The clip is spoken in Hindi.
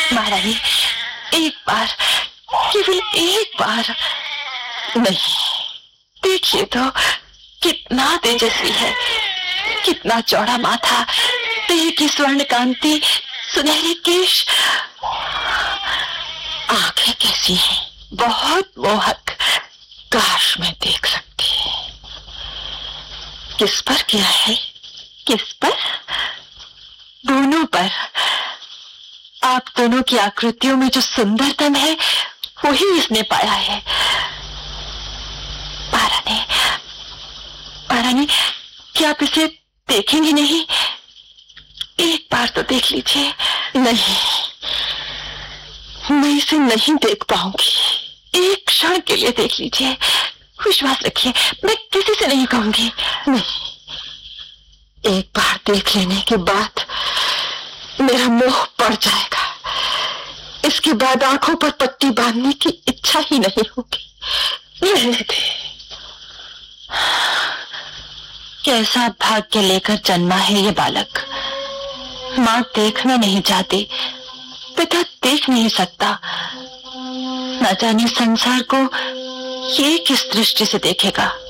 महारानी, एक बार, केवल एक बार। नहीं, देखिए तो कितना तेजस्वी है, कितना चौड़ा माथा, देह की स्वर्ण कांति, सुनहरे केश, आंखें कैसी हैं, बहुत मोहक। काश मैं देख सकती। किस पर किया है? किस पर? दोनों पर। आप दोनों की आकृतियों में जो सुंदरतम है वही इसने पाया है। महारानी, महारानी, क्या आप इसे देखेंगे नहीं? एक बार तो देख लीजिए। नहीं, मैं इसे नहीं देख पाऊंगी। एक क्षण के लिए देख लीजिए, विश्वास रखिए, मैं किसी से नहीं कहूंगी। नहीं, एक बार देख लेने के बाद मेरा मोह पड़ जाएगा। इसके बाद आंखों पर पट्टी बांधने की इच्छा ही नहीं होगी। रहने दे। कैसा भाग्य लेकर जन्मा है ये बालक। मां देखना नहीं चाहती, पिता देख नहीं सकता। न जाने संसार को ये किस दृष्टि से देखेगा।